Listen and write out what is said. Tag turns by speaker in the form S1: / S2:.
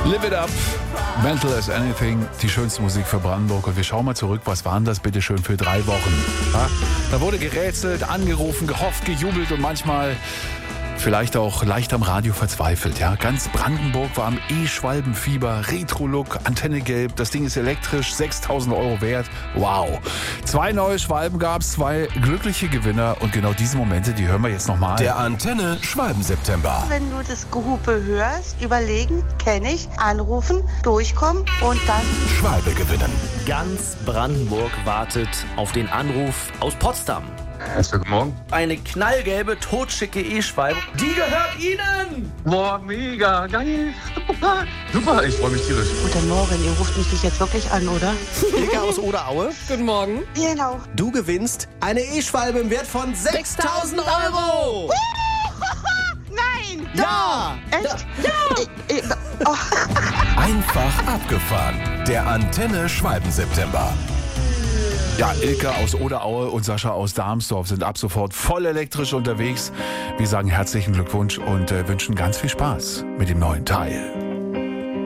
S1: Live it up, mental as anything, die schönste Musik für Brandenburg. Und wir schauen mal zurück, was waren das bitte schön für 3 Wochen? Ja? Da wurde gerätselt, angerufen, gehofft, gejubelt und manchmal vielleicht auch leicht am Radio verzweifelt. Ja? Ganz Brandenburg war am E-Schwalbenfieber, Retro-Look, Antenne gelb, das Ding ist elektrisch, 6.000 € wert. Wow. 2 neue Schwalben gab's, 2 glückliche Gewinner und genau diese Momente, die hören wir jetzt nochmal.
S2: Der Antenne Schwalben-September.
S3: Wenn du das Gehupe hörst, überlegen, kenne ich, anrufen, durchkommen und dann
S2: Schwalbe gewinnen.
S4: Ganz Brandenburg wartet auf den Anruf aus Potsdam.
S5: Guten Morgen.
S4: Eine knallgelbe, totschicke E-Schwalbe. Die gehört Ihnen!
S5: Boah, mega, geil. Super, ich freue mich tierisch.
S3: Guten Morgen, ihr ruft mich nicht jetzt wirklich an, oder?
S6: Ilka aus Oderaue. Guten Morgen.
S3: Genau.
S6: Du gewinnst eine E-Schwalbe im Wert von 6.000 €.
S3: Nein!
S6: Ja!
S3: Echt? Ja!
S2: Einfach abgefahren. Der Antenne Schwalben-September.
S1: Ja, Ilka aus Oderaue und Sascha aus Darmsdorf sind ab sofort voll elektrisch unterwegs. Wir sagen herzlichen Glückwunsch und wünschen ganz viel Spaß mit dem neuen Teil.